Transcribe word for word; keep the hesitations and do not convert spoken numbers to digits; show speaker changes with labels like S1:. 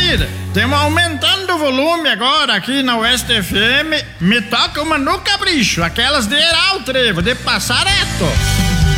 S1: Caipira, temos aumentando o volume agora aqui na Oeste F M. Me toca uma no capricho, aquelas de erar o trevo, de passar reto.